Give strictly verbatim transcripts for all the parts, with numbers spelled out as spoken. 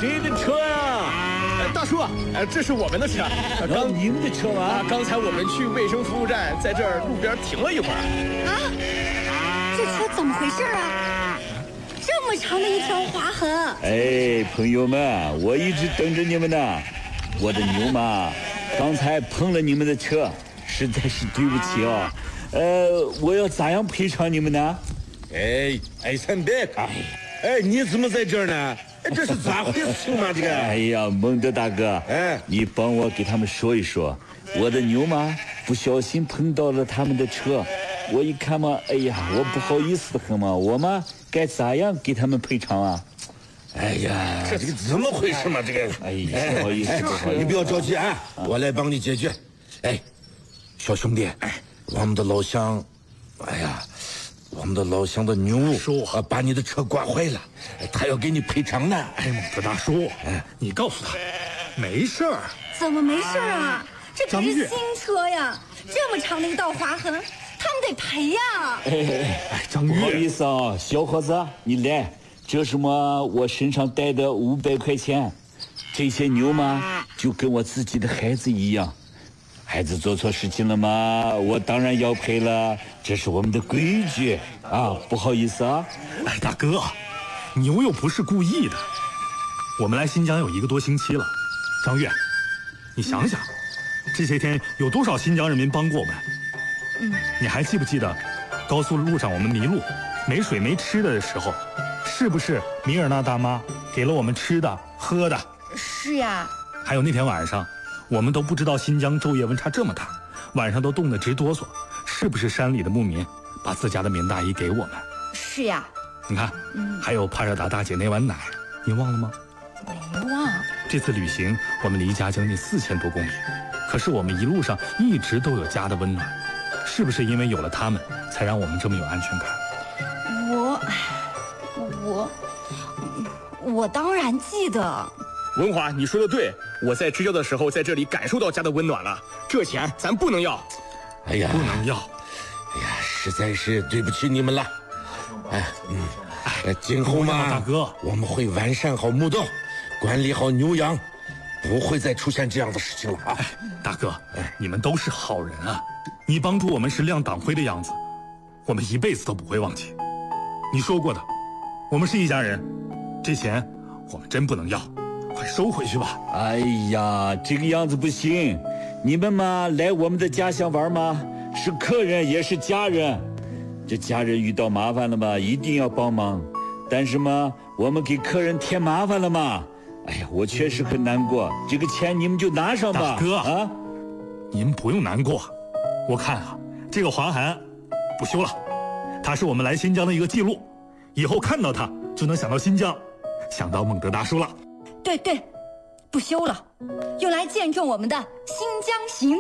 谁的车呀？ 呃，大叔，呃，这是我们的车。 呃、刚你们的车吗？ 啊，刚才我们去卫生服务站，在这儿路边停了一会儿。 啊，这车怎么回事啊？这么长的一条划痕。 哎，朋友们，我一直等着你们呢。我的牛妈刚才碰了你们的车，实在是对不起哦。呃，我要咋样赔偿你们呢？ 哎，艾森贝克，哎，你怎么在这儿呢？哎，这是咋回事嘛？这个？ 哎呀，蒙德大哥， 哎， 你帮我给他们说一说，我的牛妈不小心碰到了他们的车，我一看嘛，哎呀，我不好意思的很嘛，我嘛该咋样给他们赔偿啊？ 哎呀，这这个怎么回事嘛？这个， 哎呀，不好意思，不好意思， 你不要着急啊，我来帮你解决。哎，小兄弟，哎，我们的老乡，哎呀。我们的老乡的牛叔啊，把你的车刮坏了，他要给你赔偿呢。 哎，蒙特大叔，哎，你告诉他，没事儿。 怎么没事啊？这可是张新车呀，这么长的一道划痕，他们得赔呀。 哎哎哎， 张月， 不好意思啊，小伙子，你来，这是么我身上带的五百块钱，这些牛嘛，就跟我自己的孩子一样。孩子做错事情了吗？我当然要赔了，这是我们的规矩啊！不好意思啊。 哎，大哥，牛又不是故意的。我们来新疆有一个多星期了，张月，你想想，这些天有多少新疆人民帮过我们？嗯，你还记不记得，高速路上我们迷路、没水没吃的的时候，是不是米尔纳大妈给了我们吃的、喝的？ 是呀。 还有那天晚上。我们都不知道新疆昼夜温差这么大，晚上都冻得直哆嗦，是不是山里的牧民把自家的棉大衣给我们？ 是呀。 你看，嗯、还有帕热达大姐那碗奶，你忘了吗？ 没忘。 这次旅行我们离家将近四千多公里，可是我们一路上一直都有家的温暖，是不是因为有了他们，才让我们这么有安全感？ 我，我，我当然记得。 文华，你说的对，我在支教的时候在这里感受到家的温暖了。这钱咱不能要， 哎呀， 不能要。 哎呀，实在是对不起你们了。哎，嗯，哎，今后嘛， 大哥， 我们会完善好牧道，管理好牛羊，不会再出现这样的事情了啊。 哎，大哥，哎，你们都是好人啊，你帮助我们是亮党徽的样子，我们一辈子都不会忘记。你说过的，我们是一家人，这钱我们真不能要。快收回去吧！ 哎呀，这个样子不行。你们嘛来我们的家乡玩嘛，是客人也是家人。这家人遇到麻烦了嘛，一定要帮忙。但是嘛，我们给客人添麻烦了嘛。哎呀，我确实很难过。这个钱你们就拿上吧。 大哥啊， 您不用难过。我看啊，这个划痕不修了，它是我们来新疆的一个记录。以后看到它就能想到新疆，想到蒙德大叔了。 对对，不修了，用来见证我们的新疆行。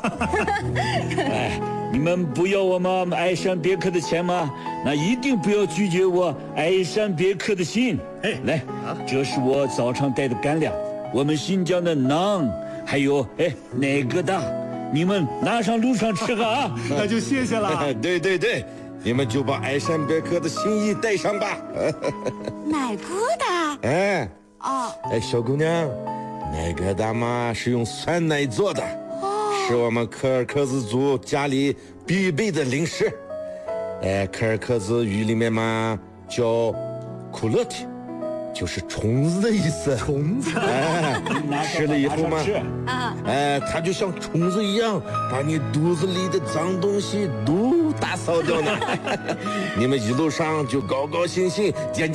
哎，你们不要我们爱山别克的钱吗？那一定不要拒绝我爱山别克的心。哎，来，啊、这是我早上带的干粮，我们新疆的馕，还有哎奶疙瘩，你们拿上路上吃个啊。 那就谢谢了。 对对对，你们就把爱山别克的心意带上吧。 奶疙瘩。 哎。 哦， 哎，小姑娘，奶疙瘩嘛是用酸奶做的，哦、是我们柯尔克孜族家里必备的零食。哎，柯尔克孜语里面嘛叫库勒提，就是虫子的意思。 虫子， 哎，吃了以后嘛， 啊， 哎，它就像虫子一样，把你肚子里的脏东西都打扫掉呢。你们一路上就高高兴兴，健健